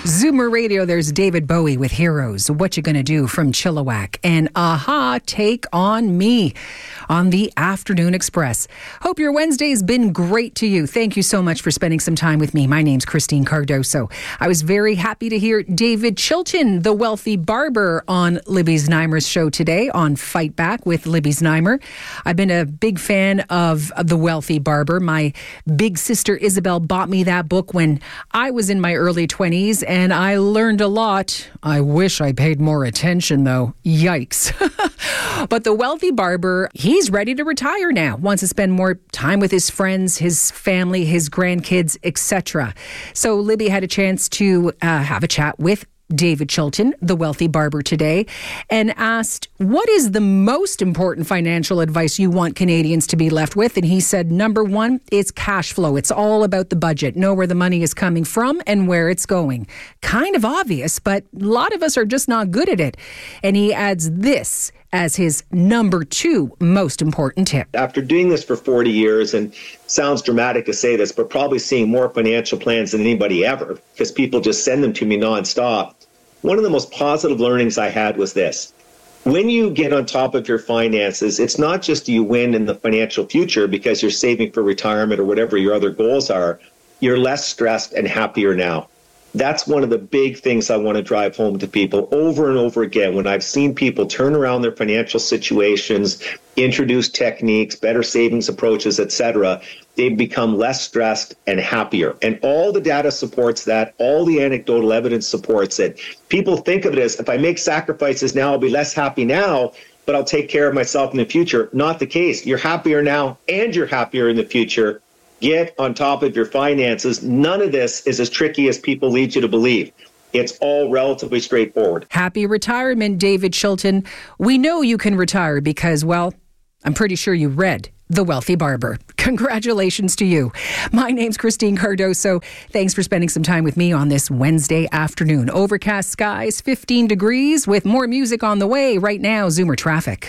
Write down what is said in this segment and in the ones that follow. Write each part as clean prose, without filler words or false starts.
Zoomer Radio, there's David Bowie with Heroes. What You Gonna Do from Chilliwack. And Aha, Take On Me on the Afternoon Express. Hope your Wednesday's been great to you. Thank you so much for spending some time with me. My name's Christine Cardoso. I was very happy to hear David Chilton, the wealthy barber, on Libby Znaimer's show today on Fight Back with Libby Znaimer. I've been a big fan of The Wealthy Barber. My big sister Isabel bought me that book when I was in my early 20s, and I learned a lot. I wish I paid more attention, though. Yikes. But the wealthy barber, he's ready to retire now, wants to spend more time with his friends, his family, his grandkids, etc. So Libby had a chance to have a chat with David Chilton, the wealthy barber, today, and asked, what is the most important financial advice you want Canadians to be left with? And he said, number one is cash flow. It's all about the budget. Know where the money is coming from and where it's going. Kind of obvious, but a lot of us are just not good at it. And he adds this as his number two most important tip. After doing this for 40 years, and sounds dramatic to say this, but probably seeing more financial plans than anybody ever, because people just send them to me nonstop. One of the most positive learnings I had was this. When you get on top of your finances, it's not just you win in the financial future because you're saving for retirement or whatever your other goals are. You're less stressed and happier now. That's one of the big things I want to drive home to people over and over again. When I've seen people turn around their financial situations, introduce techniques, better savings approaches, etc., they've become less stressed and happier. And all the data supports that. All the anecdotal evidence supports it. People think of it as, if I make sacrifices now, I'll be less happy now, but I'll take care of myself in the future. Not the case. You're happier now and you're happier in the future. Get on top of your finances. None of this is as tricky as people lead you to believe. It's all relatively straightforward. Happy retirement, David Chilton. We know you can retire because, well, I'm pretty sure you read The Wealthy Barber. Congratulations to you. My name's Christine Cardoso. Thanks for spending some time with me on this Wednesday afternoon. Overcast skies, 15 degrees, with more music on the way. Right now, Zoomer traffic.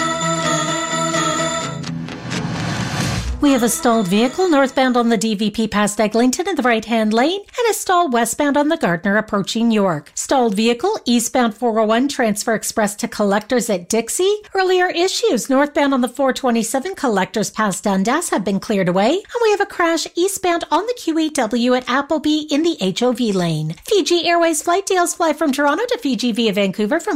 We have a stalled vehicle northbound on the DVP past Eglinton in the right-hand lane and a stall westbound on the Gardner approaching York. Stalled vehicle eastbound 401 Transfer Express to Collectors at Dixie. Earlier issues northbound on the 427 Collectors past Dundas have been cleared away. And we have a crash eastbound on the QEW at Appleby in the HOV lane. Fiji Airways flight deals fly from Toronto to Fiji via Vancouver from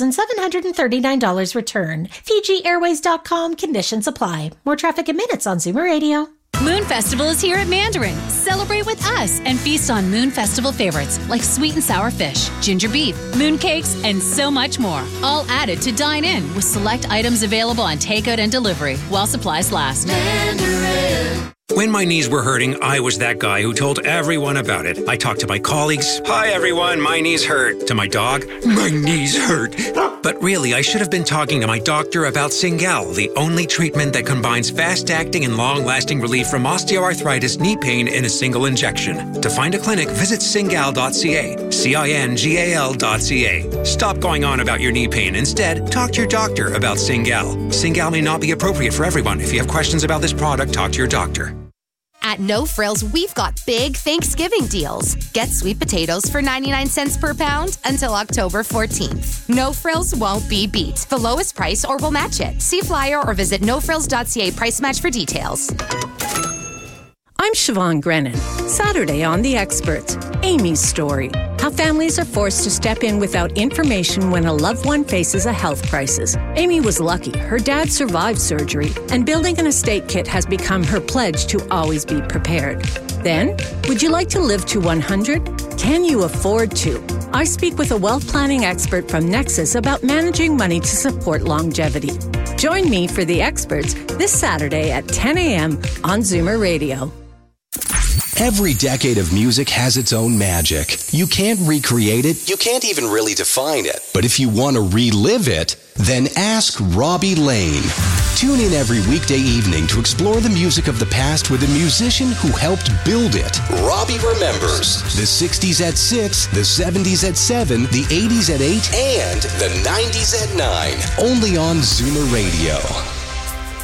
$1,739 return. FijiAirways.com, conditions apply. More traffic in minutes on Zoomer Radio. Moon Festival is here at Mandarin. Celebrate with us and feast on Moon Festival favorites like sweet and sour fish, ginger beef, moon cakes, and so much more. All added to dine in with select items available on takeout and delivery while supplies last. Mandarin. When my knees were hurting, I was that guy who told everyone about it. I talked to my colleagues. Hi, everyone. My knees hurt. To my dog. My knees hurt. But really, I should have been talking to my doctor about Cingal, the only treatment that combines fast-acting and long-lasting relief from osteoarthritis knee pain in a single injection. To find a clinic, visit cingal.ca. CINGAL.ca. Stop going on about your knee pain. Instead, talk to your doctor about Cingal. Cingal may not be appropriate for everyone. If you have questions about this product, talk to your doctor. At No Frills, we've got big Thanksgiving deals. Get sweet potatoes for 99 cents per pound until October 14th. No Frills won't be beat. The lowest price or we'll match it. See flyer or visit nofrills.ca price match for details. I'm Siobhan Grennan. Saturday on The Experts, Amy's story. How families are forced to step in without information when a loved one faces a health crisis. Amy was lucky. Her dad survived surgery, and building an estate kit has become her pledge to always be prepared. Then, would you like to live to 100? Can you afford to? I speak with a wealth planning expert from Nexus about managing money to support longevity. Join me for The Experts this Saturday at 10 a.m. on Zoomer Radio. Every decade of music has its own magic. You can't recreate it. You can't even really define it. But if you want to relive it, then ask Robbie Lane. Tune in every weekday evening to explore the music of the past with a musician who helped build it. Robbie remembers the 60s at 6, the 70s at 7, the 80s at 8, and the 90s at 9. Only on Zoomer Radio.